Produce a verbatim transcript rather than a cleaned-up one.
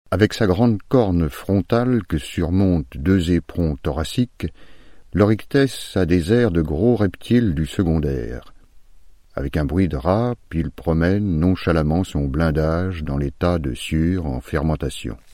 Avec sa grande corne frontale que surmontent deux éperons thoraciques, l'Oryctès a des airs de gros reptiles du secondaire. Avec un bruit de râpe, il promène nonchalamment son blindage dans les tas de sciure en fermentation.